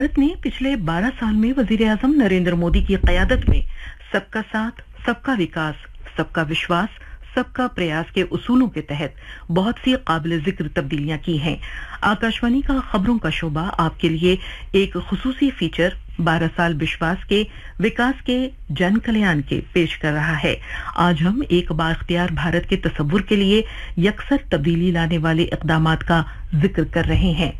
भारत ने पिछले 12 साल में वजीर आजम नरेंद्र मोदी की क़यादत में सबका साथ, सबका विकास, सबका विश्वास, सबका प्रयास के उसूलों के तहत बहुत सी काबिल जिक्र तब्दीलियां की हैं। आकाशवाणी का खबरों का शोबा आपके लिए एक खुसूसी फीचर 12 साल विश्वास के, विकास के, जन कल्याण के पेश कर रहा है। आज हम एक बाइख्तियार भारत के तसव्वुर के लिए यकसर तब्दीली लाने वाले इक़दामात का जिक्र कर रहे हैं।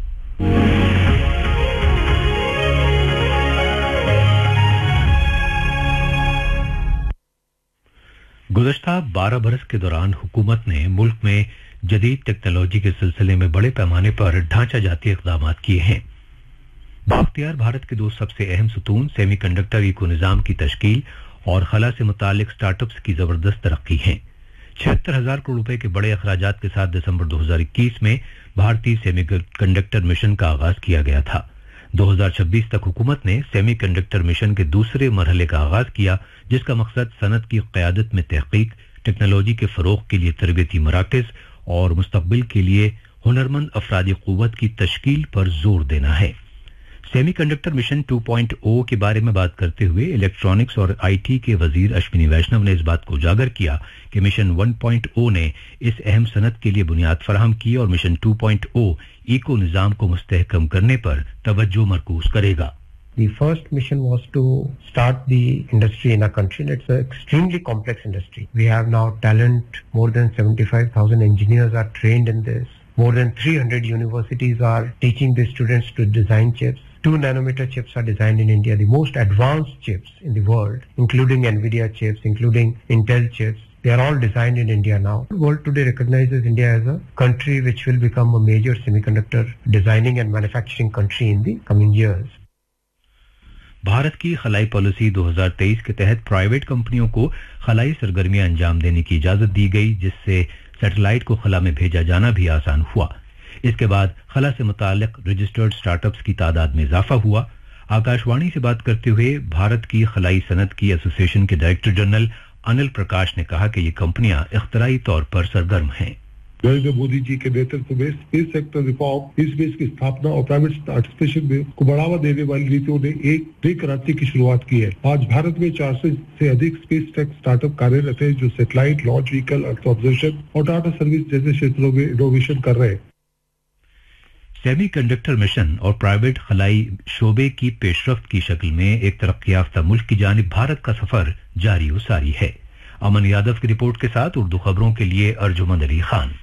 गुज़श्ता 12 बरस के दौरान हुकूमत ने मुल्क में जदीद टेक्नोलॉजी के सिलसिले में बड़े पैमाने पर ढांचा जाती इक़दामात किए हैं। बाख्तियार भारत के दो सबसे अहम सतून सेमीकंडक्टर इको निज़ाम की तश्कील और खला से मुतालिक स्टार्टअप्स की जबरदस्त तरक्की है। 76,000 करोड़ रुपए के बड़े अखराजात के साथ दिसंबर 2021 में भारतीय सेमीकंडक्टर मिशन का आगाज किया गया था। 2026 तक हुकूमत ने सेमीकंडक्टर मिशन के दूसरे मरहले का आगाज किया, जिसका मकसद सनत की क़यादत में तहकीक, टेक्नोलॉजी के फ़रोग़ के लिए तरबियती मराकज़ और मुस्तक़बिल के लिए हुनरमंद अफरादी क़ुव्वत की तश्कील पर जोर देना है। सेमीकंडक्टर मिशन 2.0 के बारे में बात करते हुए इलेक्ट्रॉनिक्स और आईटी के वजीर अश्विनी वैष्णव ने इस बात को उजागर किया कि मिशन 1.0 ने इस अहम सनत के लिए बुनियाद फराहम की और मिशन 2.0 इको निज़ाम को मुस्तहकम करने पर तवज्जो मरकूज करेगा। The first mission was to start the industry in our country. It's an extremely complex industry. We have now talent. More than 75,000 engineers are trained in this. More than 300 universities are teaching the students to design chips. 2 nanometer chips are designed in India, the most advanced chips in the world, including NVIDIA chips, including Intel chips. They are all designed in India now. The world today recognizes India as a country which will become a major semiconductor designing and manufacturing country in the coming years. Bharat की खलाई policy 2023 के तहत private कंपनियों को खलाई सरगर्मियां अंजाम देने की इजाजत दी गई, जिससे सैटेलाइट को खला में भेजा जाना भी आसान हुआ। इसके बाद खला से मुताल्लिक रजिस्टर्ड स्टार्टअप्स की तादाद में इजाफा हुआ। आकाशवाणी से बात करते हुए भारत की खलाई सनत की एसोसिएशन के डायरेक्टर जनरल अनिल प्रकाश ने कहा कि ये कंपनियां इख्तराई तौर पर सरगर्म हैं। नरेंद्र मोदी जी के नेतृत्व में स्पेस सेक्टर रिफॉर्म, इस बेस की स्थापना और प्राइवेट पार्टिसिपेशन को बढ़ावा देने वाली नीतियों ने एक नई क्रांति की शुरुआत की है। आज भारत में 400 से अधिक स्पेस टेक स्टार्टअप कार्यरत है जो satellite launch vehicle, earth observation और डाटा सर्विस जैसे क्षेत्रों में इनोवेशन कर रहे हैं। सेमीकंडक्टर मिशन और प्राइवेट खलाई शोबे की पेशरफ्त की शक्ल में एक तरक्की याफ्ता मुल्क की जानिब भारत का सफर जारी व सारी है। अमन यादव की रिपोर्ट के साथ उर्दू खबरों के लिए अर्जुमंद अली खान।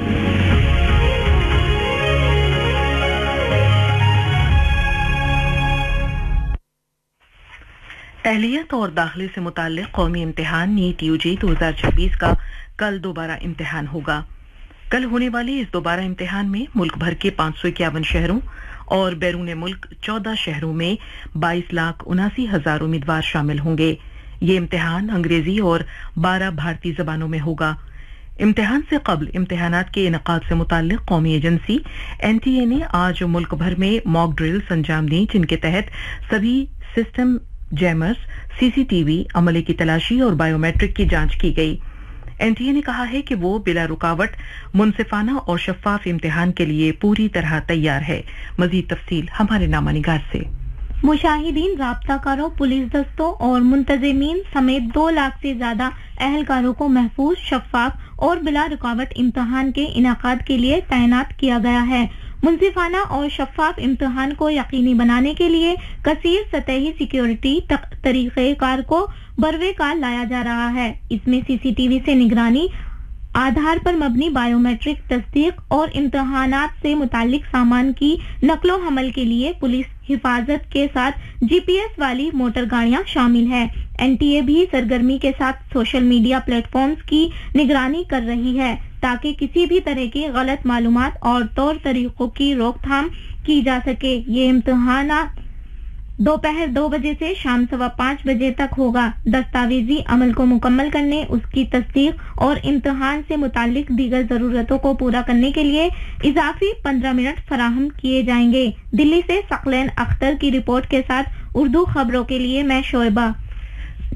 अहलियत और दाखिले से मुताल्लिक कौमी इम्तिहान नीट यूजी 2026 का कल दोबारा इम्तिहान होगा। कल होने वाले इस दोबारा इम्तिहान में मुल्क भर के 551 शहरों और बैरून मुल्क 14 शहरों में 22,79,000 उम्मीदवार शामिल होंगे। ये इम्तिहान अंग्रेजी और 12 भारतीय जबानों में होगा। इम्तिहान से कबल इम्तिहानात के इनकाद से मुताल्लिक कौमी एजेंसी एनटीए ने आज मुल्क भर में मॉक ड्रिल्स अंजाम दी, जिनके तहत सभी सिस्टम जैमर्स, सीसीटीवी, अमले की तलाशी और बायोमेट्रिक की जांच की गई। एनटीए ने कहा है कि वो बिला रुकावट, मुनसिफाना और शफाफ इम्तिहान के लिए पूरी तरह तैयार है। मजीद तफसील हमारे नामानिगार से। मुशाहिदीन, राब्ताकारों, पुलिस दस्तों और मुंतजिमीन समेत 2 लाख से ज्यादा अहलकारों को महफूज, शफाफ और बिला रुकावट इम्तिहान के इनाकाद के लिए तैनात किया गया है। मुंसिफाना और शफाफ इम्तिहान को यकीनी बनाने के लिए कसीर सतही सिक्योरिटी तरीक़ेकार को बरवेकार लाया जा रहा है। इसमें सीसीटीवी से निगरानी, आधार पर मबनी बायोमेट्रिक तस्दीक और इम्तिहानात से मुताल्लिक सामान की नकलो हमल के लिए पुलिस हिफाजत के साथ जीपीएस वाली मोटर गाड़ियां शामिल है। एनटीए भी सरगर्मी के साथ सोशल मीडिया प्लेटफॉर्म्स की निगरानी कर रही है ताकि किसी भी तरह की गलत मालूमात और तौर तरीकों की रोकथाम की जा सके। ये इम्तिहान दोपहर 2 बजे से शाम 5:15 बजे तक होगा। दस्तावेजी अमल को मुकम्मल करने, उसकी तस्दीक और इम्तिहान से मुताल्लिक दीगर जरूरतों को पूरा करने के लिए इजाफी 15 मिनट फराहम किए जाएंगे। दिल्ली से सकलैन अख्तर की रिपोर्ट के साथ उर्दू खबरों के लिए मैं शोएबा।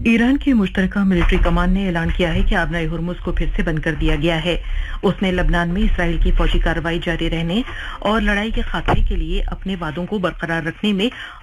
ईरान की मुश्तरका मिलिट्री कमान ने ऐलान किया है कि आबनाए हुर्मुज को फिर से बंद कर दिया गया है। उसने लबनान में इसराइल की फौजी कार्रवाई जारी रहने और लड़ाई के खात्मे के लिए अपने वादों को बरकरार रखने में